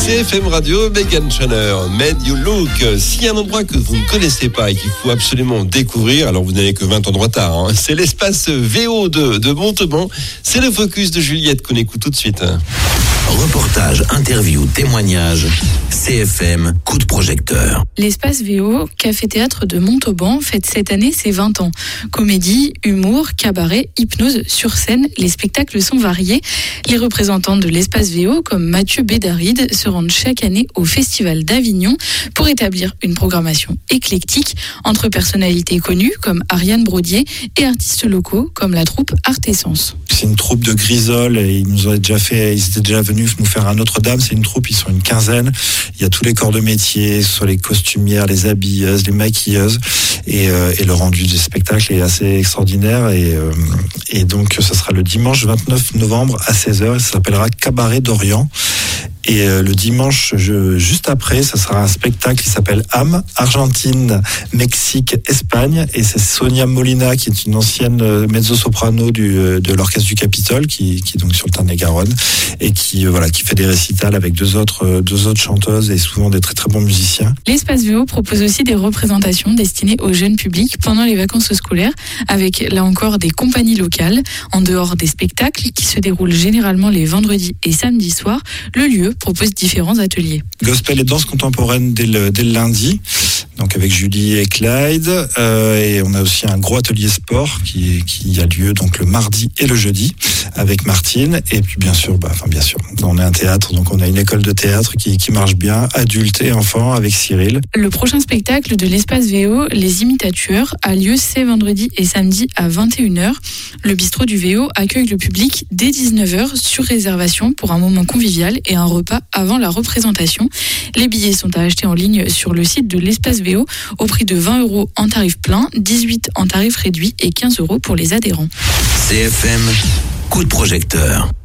CFM Radio, Meghan Trainor, Made You Look. S'il y a un endroit que vous ne connaissez pas et qu'il faut absolument découvrir, alors vous n'avez que 20 ans de retard, c'est l'espace VO de Montauban. C'est le focus de Juliette qu'on écoute tout de suite. Reportage, interview, témoignage, CFM, coup de projecteur. L'espace VO, café-théâtre de Montauban, fête cette année ses 20 ans. Comédie, humour, cabaret, hypnose, sur scène, les spectacles sont variés. Les représentants de l'espace VO, comme Mathieu Bédaride, se rendent chaque année au Festival d'Avignon pour établir une programmation éclectique entre personnalités connues comme Ariane Brodier et artistes locaux comme la troupe Artessence. C'est une troupe de Grisol et ils étaient déjà venus nous faire un Notre-Dame. C'est une troupe, ils sont une quinzaine. Il y a tous les corps de métier, soit les costumières, les habilleuses, les maquilleuses. Et le rendu du spectacle est assez extraordinaire. Et donc, ce sera le dimanche 29 novembre à 16h. Ça s'appellera Cabaret d'Orient. Et le dimanche, juste après, ça sera un spectacle qui s'appelle AM, Argentine, Mexique, Espagne. Et c'est Sonia Molina, qui est une ancienne mezzo-soprano de l'Orchestre du Capitole, qui est donc sur le Tarn-et-Garonne, et qui fait des récitals avec deux autres chanteuses et souvent des très très bons musiciens. L'espace VO propose aussi des représentations destinées au jeune public pendant les vacances scolaires, avec là encore des compagnies locales. En dehors des spectacles qui se déroulent généralement les vendredis et samedis soirs, le lieu propose différents ateliers. Gospel et danse contemporaine dès le lundi, donc avec Julie et Clyde, et on a aussi un gros atelier sport qui a lieu donc le mardi et le jeudi avec Martine, et puis bien sûr, on est un théâtre, donc on a une école de théâtre qui marche bien, adultes et enfants, avec Cyril. Le prochain spectacle de l'espace VO, Les Imitateurs, a lieu ces vendredis et samedis à 21h. Le bistrot du VO accueille le public dès 19h sur réservation pour un moment convivial et un repas avant la représentation. Les billets sont à acheter en ligne sur le site de l'espace VO au prix de 20 € en tarif plein, 18 en tarif réduit et 15 € pour les adhérents. CFM, coup de projecteur.